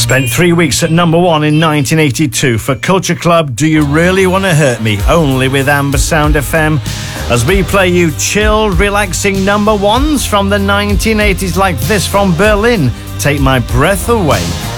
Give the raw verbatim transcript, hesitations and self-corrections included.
Spent three weeks at number one in nineteen eighty-two for Culture Club, Do You Really Want to Hurt Me? Only with Amber Sound F M, as we play you chilled, relaxing number ones from the nineteen eighties, like this from Berlin, Take My Breath Away.